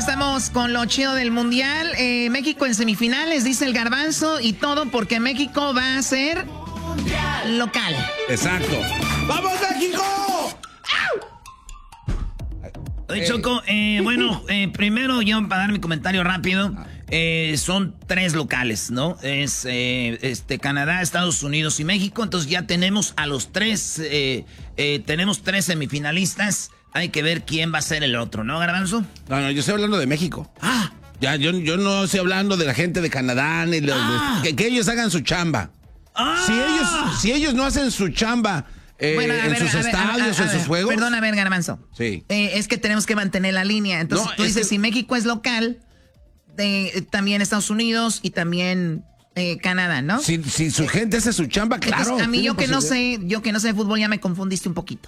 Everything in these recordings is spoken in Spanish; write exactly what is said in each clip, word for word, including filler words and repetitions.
estamos con lo chido del Mundial. Eh, México en semifinales, dice el Garbanzo, y todo porque México va a ser local. Exacto. ¡Vamos, México! Oye, Choco, eh, bueno, eh, primero yo para dar mi comentario rápido, eh, son tres locales, ¿no? Es eh, este Canadá, Estados Unidos y México, entonces ya tenemos a los tres, eh, eh, tenemos tres semifinalistas, hay que ver quién va a ser el otro, ¿no, Garbanzo? No, no, yo estoy hablando de México. Ah. Ya, yo, yo no estoy hablando de la gente de Canadá, ni los, Ah. que, que ellos hagan su chamba. Ah. Si ellos, si ellos no hacen su chamba... Eh, Bueno, a en ver, sus a ver, estadios, a ver, a en sus ver, juegos. Perdón, a ver, Garbanzo. Sí. Eh, es que tenemos que mantener la línea. Entonces No, tú dices, que... si México es local, de, también Estados Unidos y también eh, Canadá, ¿no? Si, si su gente hace su chamba, claro. Entonces, a mí yo que no posibilidad. sé, yo que no sé de fútbol ya me confundiste un poquito.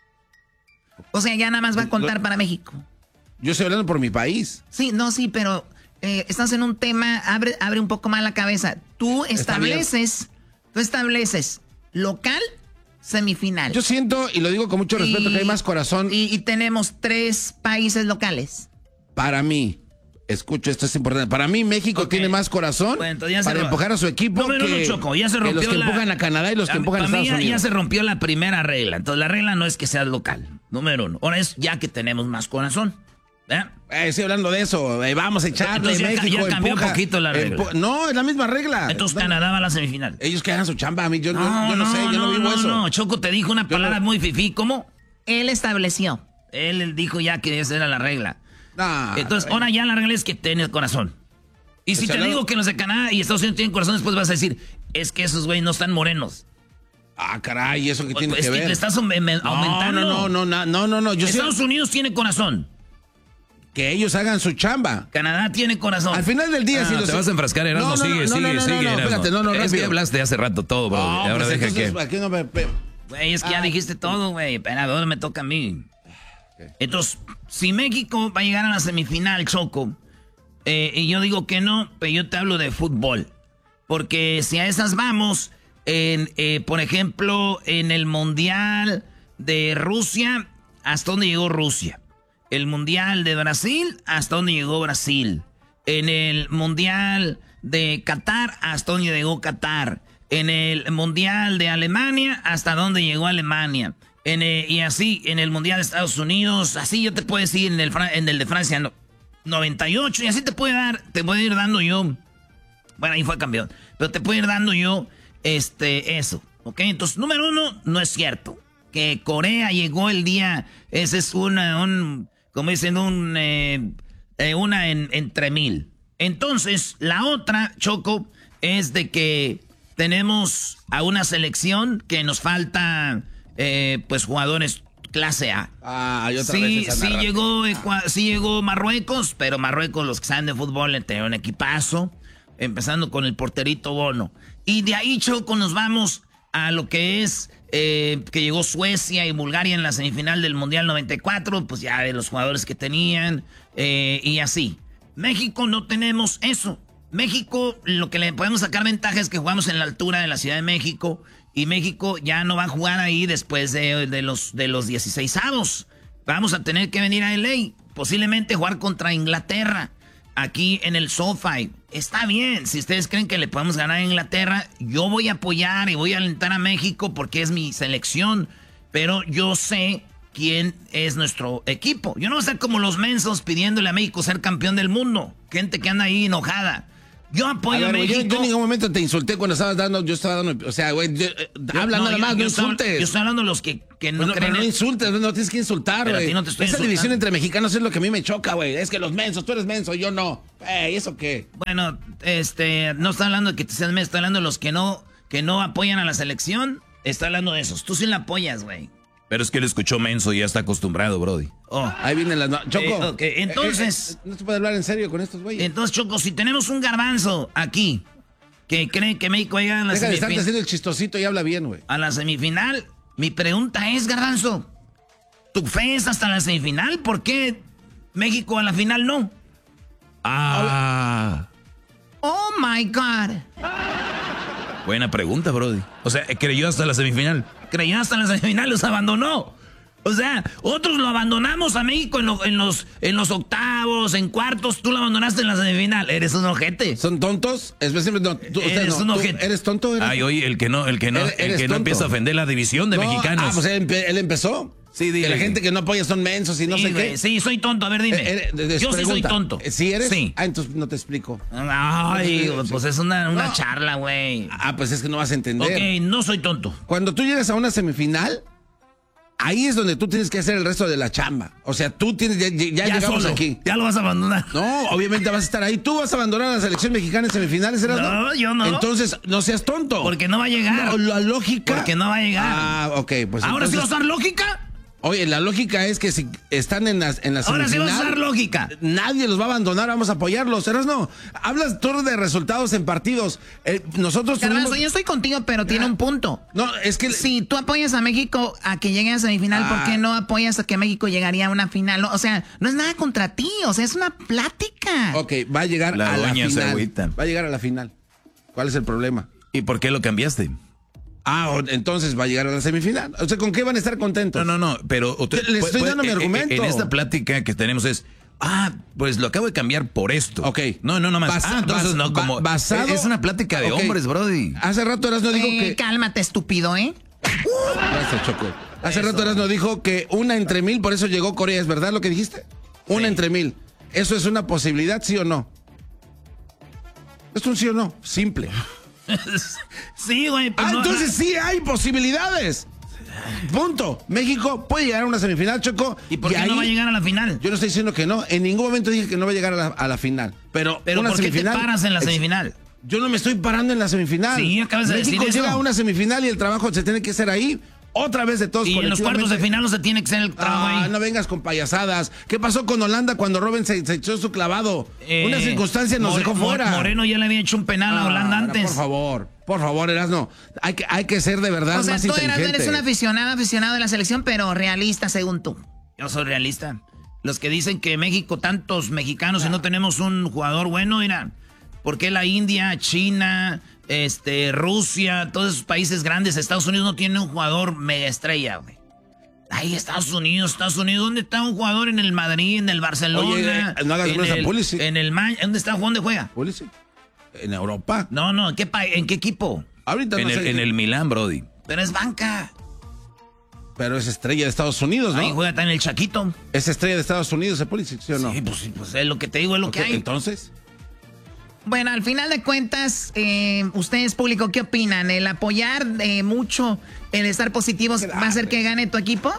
O sea, ya nada más va a contar Lo... para México. Yo estoy hablando por mi país. Sí, no, sí, pero eh, estás en un tema, abre, abre un poco más la cabeza. Tú estableces, tú estableces local, semifinal. Yo siento, y lo digo con mucho respeto, y, que hay más corazón. Y, y tenemos tres países locales. Para mí, escucho, esto es importante. Para mí, México Okay. tiene más corazón bueno, para empujar a su equipo no, que, no, Choco, ya se que rompió los que la... empujan a Canadá y los que a, empujan a Estados Estados Unidos. Unidos. Ya se rompió la primera regla. Entonces, la regla no es que seas local, número uno. Ahora es ya que tenemos más corazón. ¿Eh? Eh, estoy hablando de eso. Eh, vamos a echarle. Entonces, ya, México ya cambió empuja, un poquito la regla. empu- no, es la misma regla. Entonces, no, Canadá va a la semifinal. ellos que hagan su chamba. A mí, yo no, No, yo no, no, sé, yo no, no vivo no, eso. No, Choco te dijo una Yo palabra no... muy fifí. ¿Cómo? Él estableció. Él dijo ya que esa era la regla. Nah, Entonces, ay. ahora ya la regla es que tienes corazón. Y si O sea, te no... digo que los de Canadá y Estados Unidos tienen corazón, después vas a decir, es que esos güeyes no están morenos. Ah, caray, ¿eso qué tiene es que que ver? te estás aumentando. No, no, no, no, no, no, no. Yo Estados sé Unidos tiene corazón. que ellos hagan su chamba. Canadá tiene corazón. Al final del día, Ah, si los... te vas a enfrascar, Erasmo. No, no, sigue, no, sigue, no, no, sigue, no, no, Erasmo. espérate, no, no, Es que rápido. hablaste hace rato todo, bro. No, y ahora pues deja entonces, que... aquí no me... Güey, es que ya Ah. dijiste todo, güey. Espera, ahora me toca a mí. Entonces, si México va a llegar a la semifinal, Choco, eh, y yo digo que no, pero yo te hablo de fútbol. Porque si a esas vamos, en, eh, por ejemplo, en el Mundial de Rusia, ¿hasta dónde llegó Rusia? El Mundial de Brasil, ¿hasta dónde llegó Brasil? En el Mundial de Qatar, ¿hasta dónde llegó Qatar? En el Mundial de Alemania, ¿hasta dónde llegó Alemania? En el, y así, en el Mundial de Estados Unidos, así yo te puedo decir, en el, en el de Francia, no, noventa y ocho, y así te puede dar, te puedo ir dando yo. Bueno, ahí fue campeón. Pero te puedo ir dando yo este, eso. ¿Ok? Entonces, número uno, no es cierto. Que Corea llegó el día. Ese es una, un, como dicen, un, eh, eh, una en, entre mil. Entonces, la otra, Choco, es de que tenemos a una selección que nos falta, eh, pues, jugadores clase A. Ah, y otra sí, vez esa sí narrativa. llegó, Ecua- sí llegó Marruecos, pero Marruecos, los que saben de fútbol, le tenían un equipazo, empezando con el porterito Bono. Y de ahí, Choco, nos vamos a lo que es eh, que llegó Suecia y Bulgaria en la semifinal del Mundial noventa y cuatro, pues ya de los jugadores que tenían, eh, y así. México no tenemos eso. México, lo que le podemos sacar ventaja es que jugamos en la altura de la Ciudad de México, y México ya no va a jugar ahí después de, de los de los dieciseisavos. Vamos a tener que venir a L A, posiblemente jugar contra Inglaterra, aquí en el SoFi. Está bien, si ustedes creen que le podemos ganar a Inglaterra, yo voy a apoyar y voy a alentar a México porque es mi selección, pero yo sé quién es nuestro equipo. Yo no voy a ser como los mensos pidiéndole a México ser campeón del mundo, gente que anda ahí enojada. Yo apoyo a, a ver, México. Yo, yo en ningún momento te insulté cuando estabas dando, yo estaba dando, o sea, güey, yo, eh, Yo- habla no, nada yo- más, yo no estoy- insultes. Yo estoy hablando de los que, que no Pues no, creen. pero no en- insultes, no, no tienes que insultar, Pero a güey. ti no te estoy Esa insultando. división entre mexicanos es lo que a mí me choca, güey. Es que los mensos, tú eres menso, yo no. Ey, ¿eso qué? Bueno, este, no está hablando de que te seas menso, está hablando de los que no, que no apoyan a la selección. Está hablando de esos. Tú sí la apoyas, güey. Pero es que él escuchó menso y ya está acostumbrado, brody. Oh. Ahí vienen las... no- Choco. Eh, ok, entonces- eh, eh, no se puede hablar en serio con estos güeyes. Entonces, Choco, si tenemos un garbanzo aquí que cree que México llega a la, Deja de estarte semifin- haciendo el chistosito y habla bien, güey. a la semifinal, mi pregunta es, garbanzo, ¿tu fe es hasta la semifinal? ¿Por qué México a la final no? Ah. Oh my God. Buena pregunta, brody. O sea, creyó hasta la semifinal. Creyó hasta la semifinal, los abandonó. O sea, otros lo abandonamos a México en, lo, en, los, en los octavos, en cuartos. Tú lo abandonaste en la semifinal. Eres un ojete. ¿Son tontos? Especialmente, no, tú, Eres no, un tú ojete. ¿Eres tonto? ¿Eres? Ay, oye, el que no, el que no, ¿Eres, el eres que no tonto? empieza a ofender la división de No, mexicanos. Ah, pues él, empe- él empezó. Sí, dile. Que la gente que no apoya son mensos y no Sí, sé güey, qué. sí, soy tonto. A ver, dime. Eh, eh, Yo sí soy pregunta, tonto. ¿Sí eres? Sí. Ah, entonces no te explico. Ay, pues es una, una No. charla, güey. Ah, pues es que no vas a entender. Ok, no soy tonto. Cuando tú llegas a una semifinal, ahí es donde tú tienes que hacer el resto de la chamba. O sea, tú tienes, ya, ya llegamos solo. aquí. Ya lo vas a abandonar. No, obviamente vas a estar ahí. ¿Tú vas a abandonar a la selección mexicana en semifinales, Erasmo? No, yo no. Entonces, no seas tonto. Porque no va a llegar. No, la lógica... Porque no va a llegar. Ah, ok, pues Ahora sí entonces- vas a usar lógica. Oye, la lógica es que si están en la, en la Ahora sí semifinal... vas a usar lógica. Nadie los va a abandonar, vamos a apoyarlos. Erasmo, hablas tú de resultados en partidos. Eh, nosotros Garbanzo, tuvimos... yo estoy contigo, pero tiene un punto. No, es que... Si tú apoyas a México a que llegue a semifinal, Ah. ¿por qué no apoyas a que México llegaría a una final? No, o sea, no es nada contra ti, o sea, es una plática. Ok, va a llegar La a la doña se final. agüita. Va a llegar a la final. ¿Cuál es el problema? ¿Y por qué lo cambiaste? Ah, o- entonces va a llegar a la semifinal. O sea, ¿con qué van a estar contentos? No, no, no, pero... usted- Le estoy puede- dando mi eh, eh, argumento. En esta plática que tenemos es... Ah, pues lo acabo de cambiar por esto. Ok. No, no, no más. Basa- ah, entonces bas- no, como... ba- basado- Es una plática de Ok. hombres, brody. Hace rato Erasmo dijo Eh, que... Cálmate, estúpido, ¿eh? Gracias, Choco. Hace rato Erasmo dijo que una entre mil, por eso llegó Corea. ¿Es verdad lo que dijiste? Una Sí. entre mil. ¿Eso es una posibilidad, sí o no? ¿Es un sí o no? Simple. Sí, güey. Pues Ah, no- entonces sí hay posibilidades. Punto. México puede llegar a una semifinal, Choco. ¿Y por qué no va a llegar a la final? Yo no estoy diciendo que no. En ningún momento dije que no va a llegar a la, a la final. Pero, Pero una ¿por qué te semifinal- paras en la Ex- semifinal? Yo no me estoy parando en la semifinal. Sí, acabas de México decir eso. llega a una semifinal y el trabajo se tiene que hacer ahí. Otra vez de todos Y en los cuartos de colectivamente. final no se tiene que ser el trabajo Ah, ahí. no vengas con payasadas. ¿Qué pasó con Holanda cuando Robben se, se echó su clavado? Eh, Una circunstancia nos More- dejó Mo- fuera. Moreno ya le había hecho un penal a Ah, Holanda ahora, antes. Por favor, por favor, Erasmo. Hay que, hay que ser de verdad O sea, más tú eras, inteligente. eres un aficionado, aficionado de la selección, pero realista según tú. Yo soy realista. Los que dicen que México, tantos mexicanos y no tenemos un jugador bueno, mira, ¿por qué la India, China, este, Rusia, todos esos países grandes, Estados Unidos no tiene un jugador mega estrella, güey? Ay, Estados Unidos, Estados Unidos, ¿dónde está un jugador en el Madrid, en el Barcelona? Oye, eh, no hagas en menos a el, Pulisic. en el Ma- ¿Dónde está? ¿Dónde juega? Pulisic. En Europa. No, no, ¿en qué, pa- ¿en qué equipo? Ahorita En no el, sé. en el Milán, brody. Pero es banca. Pero es estrella de Estados Unidos, ¿no? Ahí juega también el Chaquito. Es estrella de Estados Unidos, ¿es Pulisic, sí o no? Sí, pues, sí, pues es lo que te digo, es lo Ok, que hay. entonces. Bueno, al final de cuentas, eh, ustedes, público, ¿qué opinan? ¿El apoyar eh, mucho, el estar positivos, va a hacer que gane tu equipo?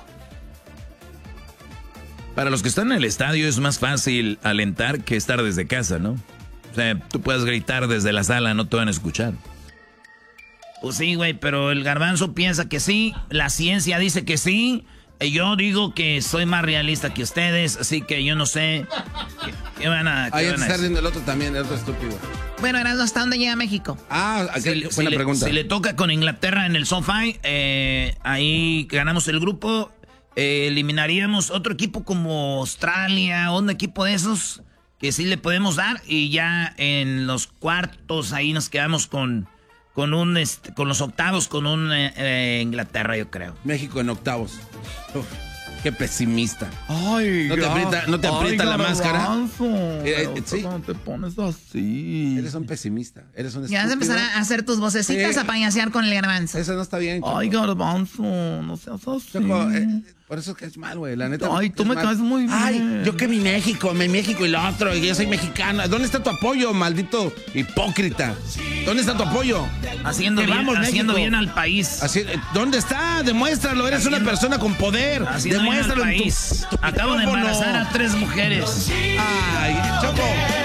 Para los que están en el estadio es más fácil alentar que estar desde casa, ¿no? O sea, tú puedes gritar desde la sala, no te van a escuchar. Pues sí, güey, pero el garbanzo piensa que sí, la ciencia dice que sí, y yo digo que soy más realista que ustedes, así que yo no sé qué, qué van a, qué Ahí van a está decir. ardiendo el otro también, el otro estúpido. Bueno, Erasmo, ¿hasta dónde llega México? Ah, Si, aquel- si buena le, pregunta. si le toca con Inglaterra en el SoFi, eh, ahí ganamos el grupo, eh, eliminaríamos otro equipo como Australia, un equipo de esos que sí le podemos dar, y ya en los cuartos ahí nos quedamos con, con un este, con los octavos con un eh, eh, Inglaterra, yo creo. México en octavos. Uf, qué pesimista. Ay, ¿No te ya. aprieta- no te aprieta Ay, la máscara? Garbanzo, Eh, eh, pero sí. ¿cómo te pones así? Eres un pesimista. Eres un Ya vas a estúpido. empezar a hacer tus vocecitas Sí. a payasear con el garbanzo. Eso no está bien. Choco. Ay, Garbanzo, no seas así. Choco, eh, por eso caes mal, güey. La neta. Ay, tú es me mal. caes muy bien. Ay, yo que mi México, mi México y lo otro, y yo soy mexicano. ¿Dónde está tu apoyo, maldito hipócrita? ¿Dónde está tu apoyo? Haciendo, Que bien, vamos, haciendo México. bien al país. Así- eh, ¿Dónde está? Demuéstralo. Eres Haciendo- una persona con poder. Haciendo bien al Demuéstralo en tu, país. tu Acabo de micrófono. embarazar a tres mujeres. Ay, Choco.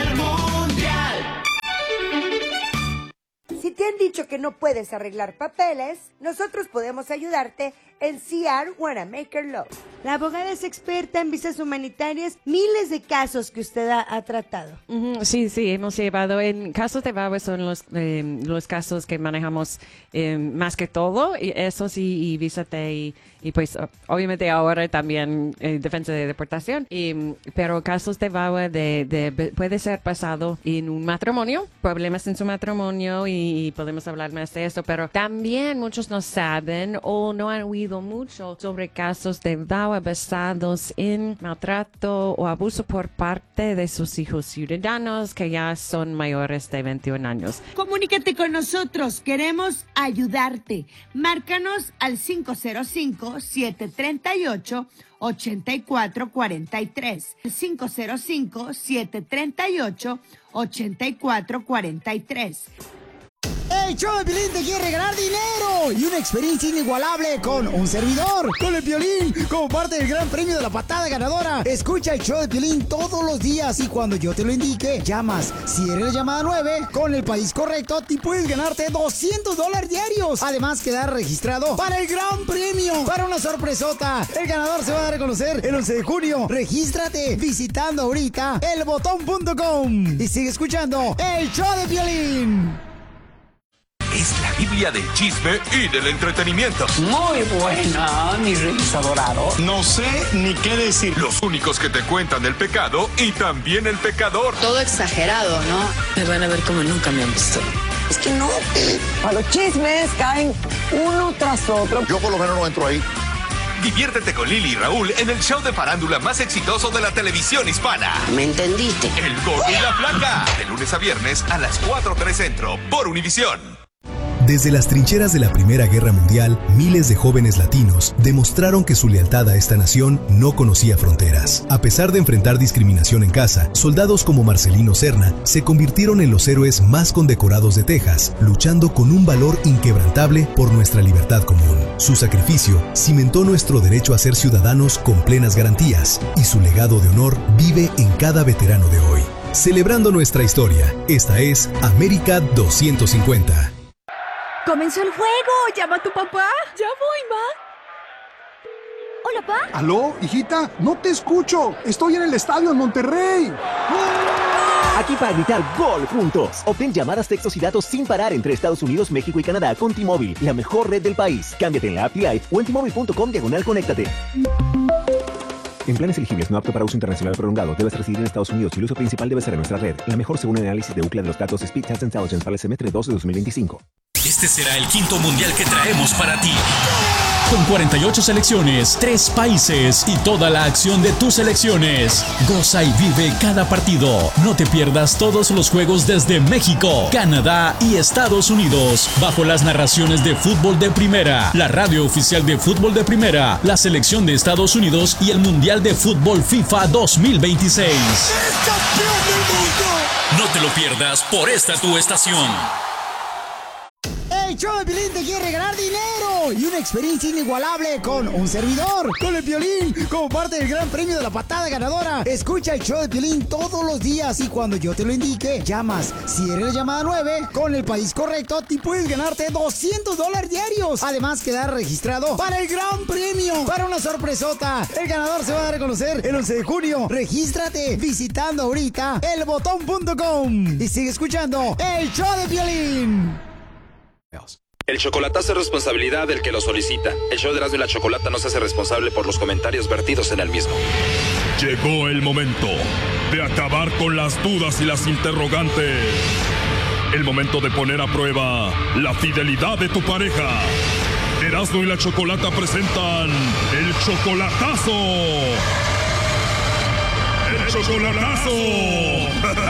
Si te han dicho que no puedes arreglar papeles, nosotros podemos ayudarte en C R Wanna Make Her Love. La abogada es experta en visas humanitarias, miles de casos que usted ha, ha tratado. Ujú, sí, sí, hemos llevado en casos de V A W A son los eh, los casos que manejamos eh, más que todo, y esos y, y visa T y, y pues o- obviamente ahora también eh, defensa de deportación, y, mm, pero casos de V A W A de, de- puede ser pasado en un matrimonio, problemas en su matrimonio y, y podemos hablar más de eso, pero también muchos no saben o no han oído leído mucho sobre casos de V A W A basados en maltrato o abuso por parte de sus hijos ciudadanos que ya son mayores de veintiún años. Comunícate con nosotros, queremos ayudarte. Márcanos al cinco cero cinco, siete tres ocho, ocho cuatro cuatro tres. cinco cero cinco, siete tres ocho, ocho cuatro cuatro tres. El show de Piolín te quiere regalar dinero y una experiencia inigualable con un servidor, con el Piolín, como parte del gran premio de la patada ganadora. Escucha el show de Piolín todos los días y cuando yo te lo indique, llamas. Si eres la llamada nueve, con el país correcto, te puedes ganarte doscientos dólares diarios. Además, quedar registrado para el gran premio, para una sorpresota. El ganador se va a dar a conocer el once de junio. Regístrate visitando ahorita el botón punto com y sigue escuchando el show de Piolín. Es la Biblia del chisme y del entretenimiento. Muy buena, mi reyes adorado. No sé ni qué decir. Los únicos que te cuentan el pecado y también el pecador. Todo exagerado, ¿no? Me van a ver como nunca me han visto. Es que no. A los chismes caen uno tras otro. Yo por lo menos no entro ahí. Diviértete con Lili y Raúl en el show de farándula más exitoso de la televisión hispana. ¿Me entendiste? El Gordo y la Flaca. De lunes a viernes a las cuatro tres Centro por Univisión. Desde las trincheras de la Primera Guerra Mundial, miles de jóvenes latinos demostraron que su lealtad a esta nación no conocía fronteras. A pesar de enfrentar discriminación en casa, soldados como Marcelino Serna se convirtieron en los héroes más condecorados de Texas, luchando con un valor inquebrantable por nuestra libertad común. Su sacrificio cimentó nuestro derecho a ser ciudadanos con plenas garantías, y su legado de honor vive en cada veterano de hoy. Celebrando nuestra historia, esta es América doscientos cincuenta. ¡Comenzó el juego! ¡Llama a tu papá! ¡Ya voy, ma! ¿Hola, pa? ¿Aló, hijita? No te escucho. Estoy en el estadio en Monterrey. Aquí para gritar gol juntos. Obtén llamadas, textos y datos sin parar entre Estados Unidos, México y Canadá con T-Mobile, la mejor red del país. Cámbiate en la app T-Life o en T-Mobile punto com diagonal conéctate. En planes elegibles no apto para uso internacional prolongado, debes residir en Estados Unidos y el uso principal debe ser en nuestra red. La mejor según el análisis de Ookla de los datos Speedtest Intelligence para el semestre dos de dos mil veinticinco. Este será el quinto mundial que traemos para ti. Con cuarenta y ocho selecciones, tres países y toda la acción de tus selecciones. Goza y vive cada partido. No te pierdas todos los juegos desde México, Canadá y Estados Unidos. Bajo las narraciones de Fútbol de Primera, la radio oficial de Fútbol de Primera, la selección de Estados Unidos y el Mundial de Fútbol FIFA dos mil veintiséis. ¡Es campeón del mundo! No te lo pierdas por esta tu estación. El show de Piolín te quiere regalar dinero y una experiencia inigualable con un servidor, con el Piolín, como parte del gran premio de la patada ganadora. Escucha el show de Piolín todos los días y cuando yo te lo indique, llamas. Si eres la llamada nueve, con el país correcto, te puedes ganarte doscientos dólares diarios. Además, quedar registrado para el gran premio, para una sorpresota. El ganador se va a dar a conocer el once de junio. Regístrate visitando ahorita el botón punto com y sigue escuchando el show de Piolín. El chocolatazo es responsabilidad del que lo solicita. El show de Erasmo y la Chocolata no se hace responsable por los comentarios vertidos en el mismo. Llegó el momento de acabar con las dudas y las interrogantes. El momento de poner a prueba la fidelidad de tu pareja. Erasmo y la Chocolata presentan el chocolatazo. ¡El chocolatazo!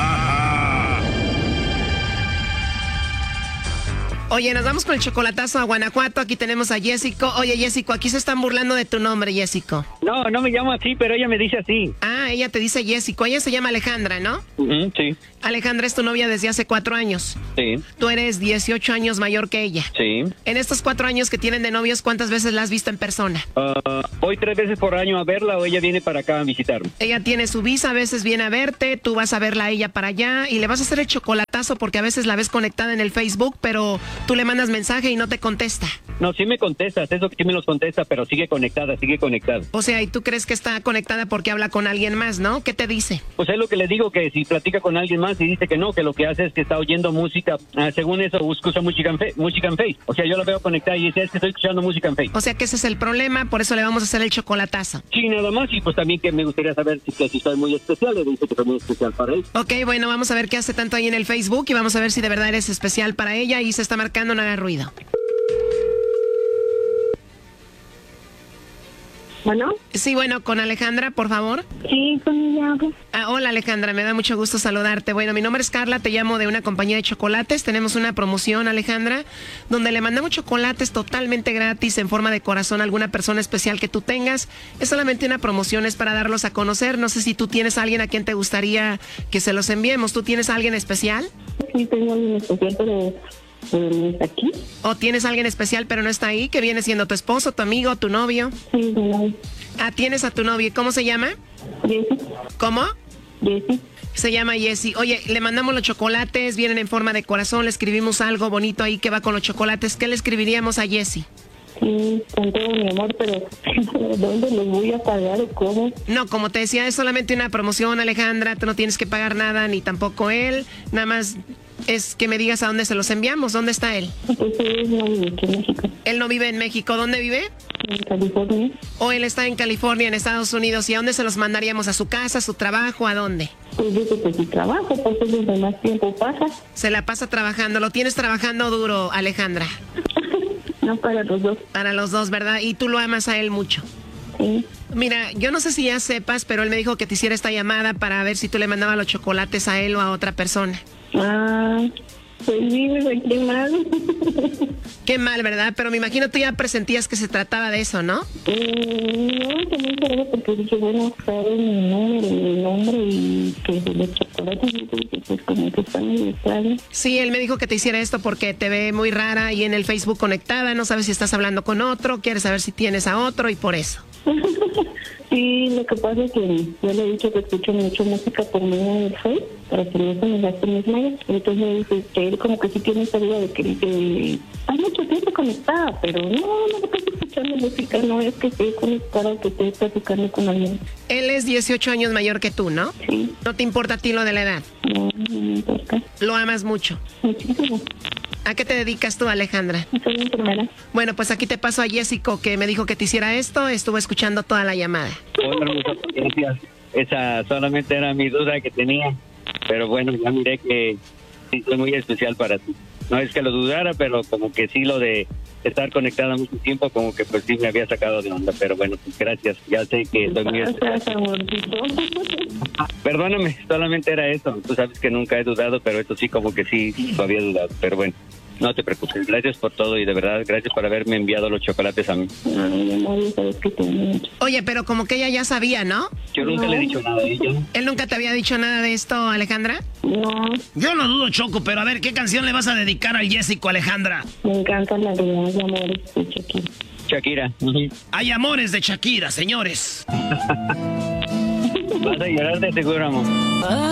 Oye, nos vamos con el chocolatazo a Guanajuato. Aquí tenemos a Jessico. Oye, Jessico, aquí se están burlando de tu nombre, Jessico. No, no me llamo así, pero ella me dice así. Ah, ella te dice Jessico. Ella se llama Alejandra, ¿no? Uh-huh, sí. Alejandra es tu novia desde hace cuatro años. Sí. Tú eres dieciocho años mayor que ella. Sí. En estos cuatro años que tienen de novios, ¿cuántas veces la has visto en persona? Uh, voy tres veces por año a verla o ella viene para acá a visitarme. Ella tiene su visa, a veces viene a verte, tú vas a verla a ella para allá y le vas a hacer el chocolatazo porque a veces la ves conectada en el Facebook, pero tú le mandas mensaje y no te contesta. No, sí me contestas, eso sí me los contesta, pero sigue conectada, sigue conectada. O sea, ¿y tú crees que está conectada porque habla con alguien más, no? ¿Qué te dice? Pues es lo que le digo, que si platica con alguien más y dice que no, que lo que hace es que está oyendo música, ah, según eso, usa música en, fe, música en Face. O sea, yo la veo conectada y dice, es que estoy escuchando música en Face. O sea, que ese es el problema, por eso le vamos a hacer el chocolatazo. Sí, nada más, y pues también que me gustaría saber si, que si soy muy especial, le dice que soy muy especial para él. Ok, bueno, vamos a ver qué hace tanto ahí en el Facebook y vamos a ver si de verdad eres especial para ella y se está marcando, no haga ruido. Bueno. Sí, bueno, con Alejandra, por favor. Sí, con ella. Ah, hola Alejandra, me da mucho gusto saludarte. Bueno, mi nombre es Carla, te llamo de una compañía de chocolates. Tenemos una promoción, Alejandra, donde le mandamos chocolates totalmente gratis en forma de corazón a alguna persona especial que tú tengas. Es solamente una promoción, es para darlos a conocer. No sé si tú tienes a alguien a quien te gustaría que se los enviemos. ¿Tú tienes a alguien especial? Sí, tengo a alguien especial, pero... ¿pero no está aquí? ¿O tienes a alguien especial pero no está ahí? ¿Que viene siendo tu esposo, tu amigo, tu novio? Sí, no. Ah, tienes a tu novio. ¿Cómo se llama? Jessy. ¿Cómo? Jessy. Se llama Jessy. Oye, le mandamos los chocolates, vienen en forma de corazón, le escribimos algo bonito ahí que va con los chocolates. ¿Qué le escribiríamos a Jessy? Sí, con todo mi amor, pero ¿dónde los voy a pagar o cómo? No, como te decía, es solamente una promoción, Alejandra. Tú no tienes que pagar nada, ni tampoco él. Nada más es que me digas a dónde se los enviamos. ¿Dónde está él? Pues él no vive aquí en México. Él no vive en México. ¿Dónde vive? En California. ¿O él está en California, en Estados Unidos? ¿Y a dónde se los mandaríamos? ¿A su casa, a su trabajo? ¿A dónde? Pues yo creo que su trabajo, porque es donde más tiempo pasa. Se la pasa trabajando. ¿Lo tienes trabajando duro, Alejandra? No, para los dos. Para los dos, ¿verdad? Y tú lo amas a él mucho. Sí. Mira, yo no sé si ya sepas, pero él me dijo que te hiciera esta llamada para ver si tú le mandabas los chocolates a él o a otra persona. Ah, pues dime, qué mal. Qué mal, ¿verdad? Pero me imagino tú ya presentías que se trataba de eso, ¿no? Mm, no, también creo porque dije, bueno, sabe mi número, mi nombre y que los chocolates, pues como que están muy extraños. Sí, él me dijo que te hiciera esto porque te ve muy rara y en el Facebook conectada, no sabes si estás hablando con otro, quieres saber si tienes a otro y por eso. Sí, lo que pasa es que yo le he dicho que escucho mucho música por medio del Facebook para que no se me gasten mis medios. Entonces me dice que él como que sí tiene esa duda de que dice, hay mucho tiempo conectada, pero no, no estoy escuchando música, no es que esté conectada, que esté platicando con alguien. Él es dieciocho años mayor que tú, ¿no? Sí. ¿No te importa a ti lo de la edad? No, no me importa. ¿Lo amas mucho? Muchísimo. ¿A qué te dedicas tú, Alejandra? Soy enfermera. Bueno, pues aquí te paso a Jessico, que me dijo que te hiciera esto. Estuvo escuchando toda la llamada. Bueno, muchas gracias. Esa solamente era mi duda que tenía. Pero bueno, ya miré que sí soy muy especial para ti. No es que lo dudara, pero como que sí lo de estar conectada mucho tiempo, como que pues sí me había sacado de onda. Pero bueno, pues gracias. Ya sé que soy muy especial. Perdóname, solamente era eso. Tú sabes que nunca he dudado, pero esto sí como que sí lo había dudado. Pero bueno, no te preocupes. Gracias por todo y de verdad, gracias por haberme enviado los chocolates a mí. Oye, pero como que ella ya sabía, ¿no? Yo nunca le he dicho nada a ella. ¿Él nunca te había dicho nada de esto, Alejandra? No. Yo no dudo, Choco, pero a ver, ¿qué canción le vas a dedicar al Jessico, Alejandra? Me encanta la de Hay Amores de Shakira. Shakira. Hay amores de Shakira, señores. Vas a llorar de seguro, amor.